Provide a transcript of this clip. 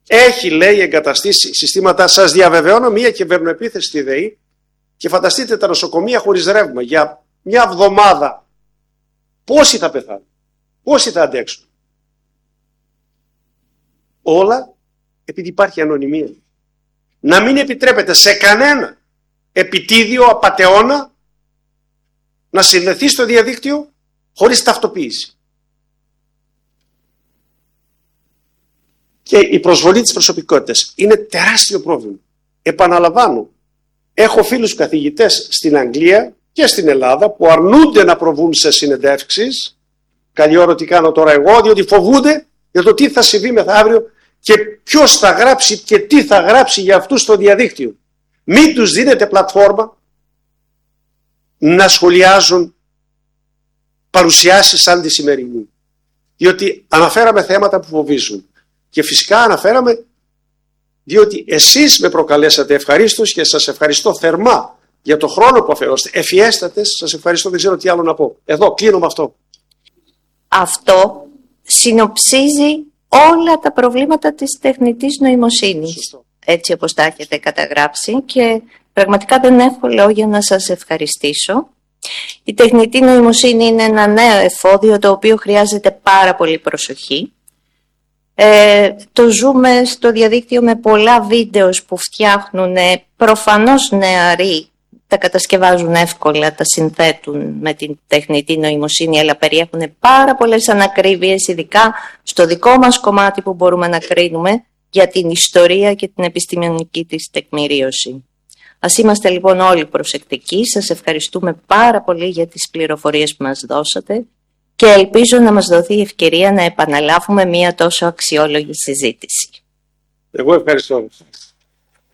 έχει, λέει, εγκαταστήσει συστήματα. Σας διαβεβαιώνω, μια κυβερνοεπίθεση στη ΔΕΗ και φανταστείτε τα νοσοκομεία χωρίς ρεύμα για μια εβδομάδα. Πόσοι θα πεθάνουν, πόσοι θα αντέξουν? Όλα επειδή υπάρχει ανωνυμία. Να μην επιτρέπεται σε κανένα επιτίδιο, απατεώνα να συνδεθεί στο διαδίκτυο χωρίς ταυτοποίηση. Και η προσβολή της προσωπικότητας είναι τεράστιο πρόβλημα. Επαναλαμβάνω, έχω φίλους καθηγητές στην Αγγλία και στην Ελλάδα που αρνούνται να προβούν σε συνεντεύξεις. Καλή ώρα τι κάνω τώρα εγώ, διότι φοβούνται για το τι θα συμβεί μεθαύριο και ποιος θα γράψει και τι θα γράψει για αυτούς στο διαδίκτυο. Μην τους δίνετε πλατφόρμα να σχολιάζουν παρουσιάσεις σαν τη σημερινή. Διότι αναφέραμε θέματα που φοβίζουν. Και φυσικά αναφέραμε διότι εσείς με προκαλέσατε ευχαρίστως και σας ευχαριστώ θερμά για το χρόνο που αφαιρώσετε. Ευφιέστατες, σας ευχαριστώ, δεν ξέρω τι άλλο να πω. Εδώ κλείνω με αυτό. Αυτό συνοψίζει όλα τα προβλήματα της τεχνητής νοημοσύνης. Σωστό. Έτσι όπως τα έχετε καταγράψει, και πραγματικά δεν έχω λόγια να σας ευχαριστήσω. Η τεχνητή νοημοσύνη είναι ένα νέο εφόδιο το οποίο χρειάζεται πάρα πολύ προσοχή. Το ζούμε στο διαδίκτυο με πολλά βίντεο που φτιάχνουν προφανώς νεαροί, τα κατασκευάζουν εύκολα, τα συνθέτουν με την τεχνητή νοημοσύνη, αλλά περιέχουν πάρα πολλές ανακρίβειες, ειδικά στο δικό μας κομμάτι που μπορούμε να κρίνουμε για την ιστορία και την επιστημονική της τεκμηρίωση. Ας είμαστε λοιπόν όλοι προσεκτικοί. Σας ευχαριστούμε πάρα πολύ για τις πληροφορίες που μας δώσατε και ελπίζω να μας δοθεί η ευκαιρία να επαναλάβουμε μία τόσο αξιόλογη συζήτηση. Εγώ ευχαριστώ.